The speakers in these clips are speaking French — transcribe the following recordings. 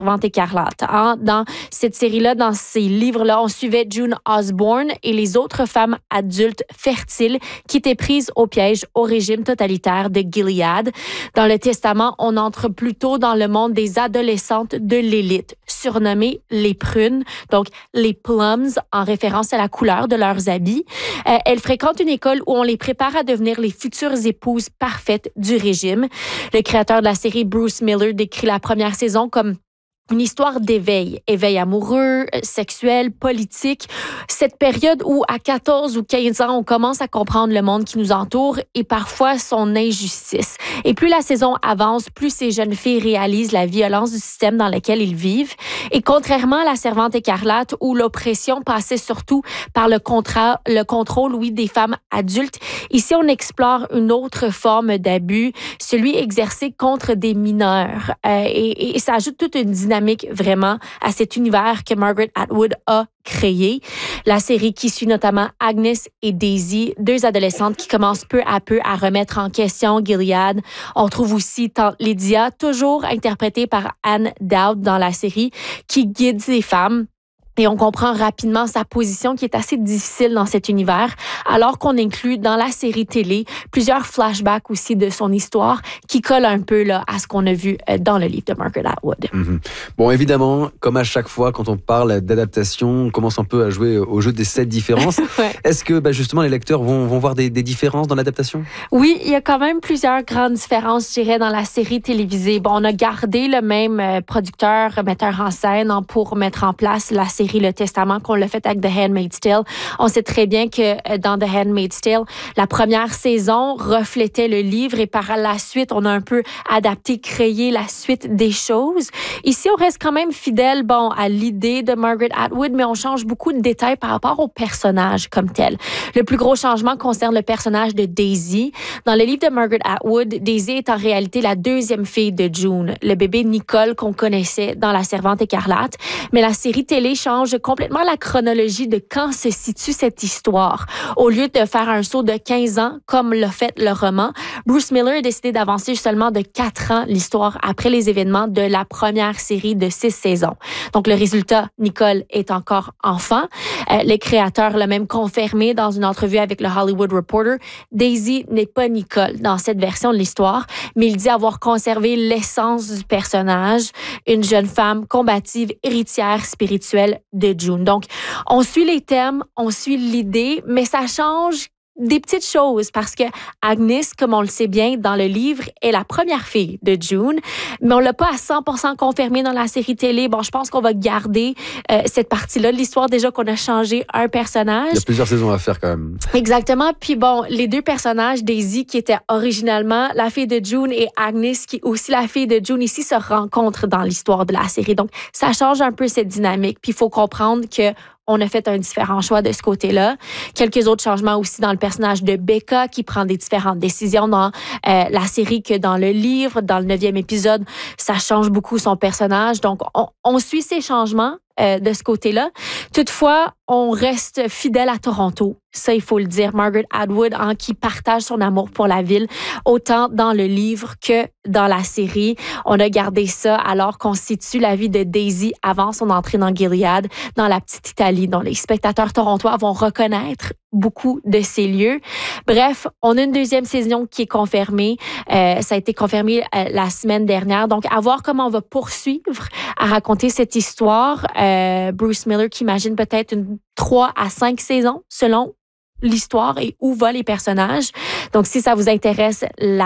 Servante écarlate. Dans cette série-là, dans ces livres-là, on suivait June Osborne et les autres femmes adultes fertiles qui étaient prises au piège au régime totalitaire de Gilead. Dans le Testament, on entre plutôt dans le monde des adolescentes de l'élite, surnommées les prunes, donc les plums, en référence à la couleur de leurs habits. Elles fréquentent une école où on les prépare à devenir les futures épouses parfaites du régime. Le créateur de la série, Bruce Miller, décrit la première saison comme une histoire d'éveil amoureux, sexuel, politique. Cette période où, à 14 ou 15 ans, on commence à comprendre le monde qui nous entoure et parfois son injustice. Et plus la saison avance, plus ces jeunes filles réalisent la violence du système dans lequel ils vivent. Et contrairement à La Servante écarlate, où l'oppression passait surtout par le contrôle, oui, des femmes adultes, ici, on explore une autre forme d'abus, celui exercé contre des mineurs. Et ça ajoute toute une dynamique vraiment à cet univers que Margaret Atwood a créé. La série qui suit notamment Agnes et Daisy, deux adolescentes qui commencent peu à peu à remettre en question Gilead. On trouve aussi Tante Lydia, toujours interprétée par Anne Dowd dans la série, qui guide ces femmes. Et on comprend rapidement sa position qui est assez difficile dans cet univers, alors qu'on inclut dans la série télé plusieurs flashbacks aussi de son histoire qui collent un peu là, à ce qu'on a vu dans le livre de Margaret Atwood. Mm-hmm. Bon, évidemment, comme à chaque fois, quand on parle d'adaptation, on commence un peu à jouer au jeu des 7 différences. Ouais. Est-ce que justement les lecteurs vont voir des différences dans l'adaptation? Oui, il y a quand même plusieurs grandes différences, je dirais, dans la série télévisée. Bon, on a gardé le même producteur, metteur en scène pour mettre en place la série Le Testament qu'on l'a fait avec The Handmaid's Tale. On sait très bien que dans The Handmaid's Tale, la première saison reflétait le livre et par la suite, on a un peu adapté, créé la suite des choses. Ici, on reste quand même fidèle, à l'idée de Margaret Atwood, mais on change beaucoup de détails par rapport au personnage comme tel. Le plus gros changement concerne le personnage de Daisy. Dans le livre de Margaret Atwood, Daisy est en réalité la deuxième fille de June, le bébé Nicole qu'on connaissait dans La Servante écarlate. Mais la série télé change complètement la chronologie de quand se situe cette histoire. Au lieu de faire un saut de 15 ans, comme l'a fait le roman, Bruce Miller a décidé d'avancer seulement de 4 ans l'histoire après les événements de la première série de 6 saisons. Donc, le résultat, Nicole est encore enfant. Les créateurs l'ont même confirmé dans une entrevue avec le Hollywood Reporter. Daisy n'est pas Nicole dans cette version de l'histoire, mais il dit avoir conservé l'essence du personnage, une jeune femme combative, héritière spirituelle de June. Donc, on suit les thèmes, on suit l'idée, mais ça change des petites choses parce que Agnes, comme on le sait bien dans le livre, est la première fille de June, mais on l'a pas à 100% confirmé dans la série télé. Bon, je pense qu'on va garder cette partie-là de l'histoire, déjà qu'on a changé un personnage. Il y a plusieurs saisons à faire quand même. Exactement. Puis bon, les deux personnages, Daisy, qui était originalement la fille de June, et Agnes, qui est aussi la fille de June, ici se rencontrent dans l'histoire de la série. Donc, ça change un peu cette dynamique. Puis il faut comprendre que on a fait un différent choix de ce côté-là. Quelques autres changements aussi dans le personnage de Becca qui prend des différentes décisions dans la série que dans le livre. Dans le 9e épisode, ça change beaucoup son personnage. Donc, on suit ces changements de ce côté-là. Toutefois, on reste fidèle à Toronto. Ça, il faut le dire. Margaret Atwood, qui partage son amour pour la ville, autant dans le livre que dans la série. On a gardé ça alors qu'on situe la vie de Daisy avant son entrée dans Gilead, dans la petite Italie, dont les spectateurs torontois vont reconnaître beaucoup de ces lieux. Bref, on a une deuxième saison qui est confirmée. Ça a été confirmé la semaine dernière. Donc, à voir comment on va poursuivre à raconter cette histoire. Bruce Miller qui imagine peut-être une 3 à 5 saisons selon l'histoire et où vont les personnages. Donc, si ça vous intéresse,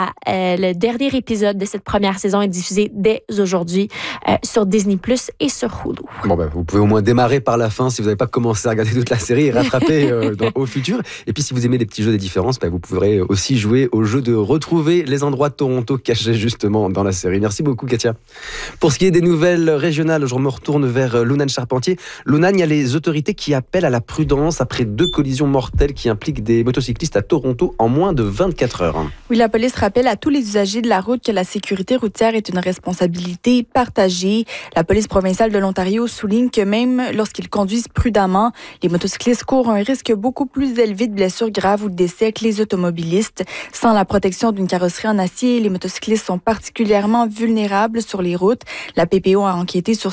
le dernier épisode de cette première saison est diffusé dès aujourd'hui sur Disney+ et sur Hulu. Bon, vous pouvez au moins démarrer par la fin si vous n'avez pas commencé à regarder toute la série et rattraper au futur. Et puis, si vous aimez les petits jeux des différences, vous pourrez aussi jouer au jeu de retrouver les endroits de Toronto cachés justement dans la série. Merci beaucoup, Katia. Pour ce qui est des nouvelles régionales, je me retourne vers Lounane Charpentier. Lounane, il y a les autorités qui appellent à la prudence après 2 collisions mortelles qui impliquent des motocyclistes à Toronto en moins de 24 heures. Oui, la police rappelle à tous les usagers de la route que la sécurité routière est une responsabilité partagée. La police provinciale de l'Ontario souligne que même lorsqu'ils conduisent prudemment, les motocyclistes courent un risque beaucoup plus élevé de blessures graves ou de décès que les automobilistes. Sans la protection d'une carrosserie en acier, les motocyclistes sont particulièrement vulnérables sur les routes. La PPO a enquêté sur